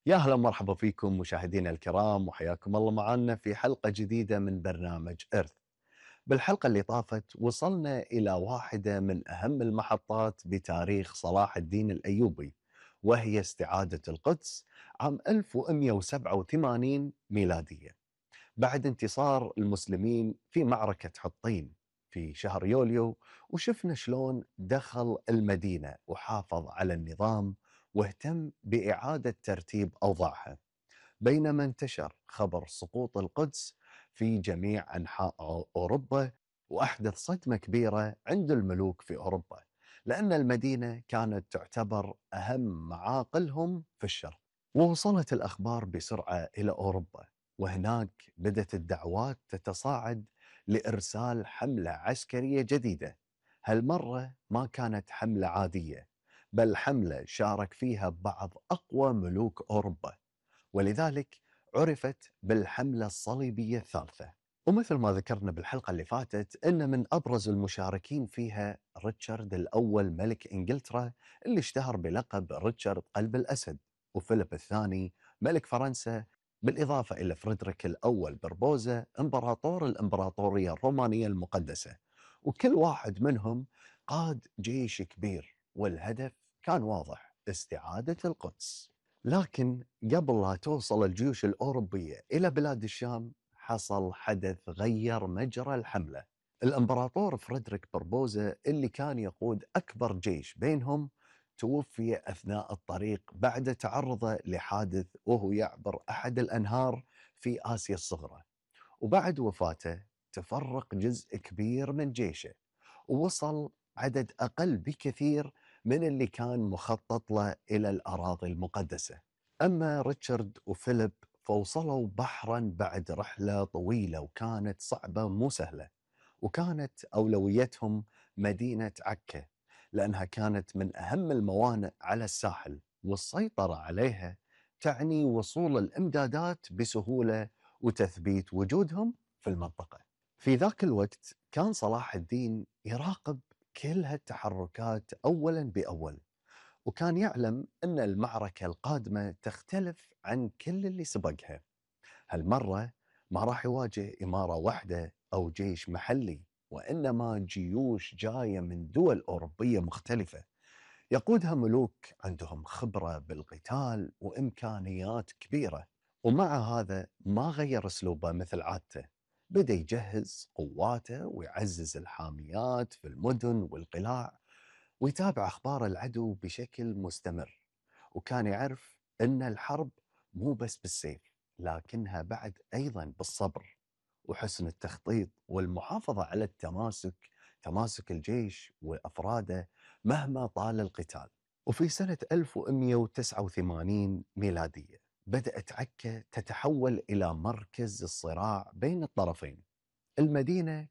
يا هلا مرحبا فيكم مشاهدينا الكرام، وحياكم الله معنا في حلقة جديدة من برنامج إرث. بالحلقة اللي طافت وصلنا إلى واحدة من أهم المحطات بتاريخ صلاح الدين الأيوبي، وهي استعادة القدس عام 1187 ميلادية، بعد انتصار المسلمين في معركة حطين في شهر يوليو. وشفنا شلون دخل المدينة وحافظ على النظام واهتم بإعادة ترتيب أوضاعها، بينما انتشر خبر سقوط القدس في جميع أنحاء أوروبا، وأحدث صدمة كبيرة عند الملوك في أوروبا، لأن المدينة كانت تعتبر أهم معاقلهم في الشرق. ووصلت الأخبار بسرعة إلى أوروبا، وهناك بدأت الدعوات تتصاعد لإرسال حملة عسكرية جديدة. هالمرة ما كانت حملة عادية، بل حملة شارك فيها بعض أقوى ملوك أوروبا، ولذلك عرفت بالحملة الصليبية الثالثة. ومثل ما ذكرنا بالحلقة اللي فاتت أن من أبرز المشاركين فيها ريتشارد الأول ملك إنجلترا، اللي اشتهر بلقب ريتشارد قلب الأسد، وفيليب الثاني ملك فرنسا، بالإضافة إلى فريدريك الأول بربوزا إمبراطور الإمبراطورية الرومانية المقدسة. وكل واحد منهم قاد جيش كبير، والهدف كان واضح: استعادة القدس. لكن قبل لا توصل الجيوش الأوروبية إلى بلاد الشام، حصل حدث غير مجرى الحملة. الإمبراطور فريدريك بربوزا، اللي كان يقود أكبر جيش بينهم، توفي أثناء الطريق بعد تعرضه لحادث وهو يعبر أحد الأنهار في آسيا الصغرى. وبعد وفاته تفرق جزء كبير من جيشه، ووصل عدد أقل بكثير من اللي كان مخطط له إلى الأراضي المقدسة. أما ريتشارد وفيليب فوصلوا بحرا بعد رحلة طويلة وكانت صعبة مو سهلة، وكانت أولويتهم مدينة عكا، لأنها كانت من أهم الموانئ على الساحل، والسيطرة عليها تعني وصول الإمدادات بسهولة وتثبيت وجودهم في المنطقة. في ذاك الوقت كان صلاح الدين يراقب كل هالتحركات أولا بأول، وكان يعلم أن المعركة القادمة تختلف عن كل اللي سبقها. هالمرة ما راح يواجه إمارة واحدة أو جيش محلي، وإنما جيوش جاية من دول أوروبية مختلفة، يقودها ملوك عندهم خبرة بالقتال وإمكانيات كبيرة. ومع هذا ما غير أسلوبه مثل عادته، بدأ يجهز قواته ويعزز الحاميات في المدن والقلاع، ويتابع أخبار العدو بشكل مستمر. وكان يعرف أن الحرب مو بس بالسيف، لكنها بعد أيضا بالصبر وحسن التخطيط والمحافظة على تماسك الجيش وأفراده مهما طال القتال. وفي سنة 1189 ميلادية بدأت عكا تتحول إلى مركز الصراع بين الطرفين. المدينة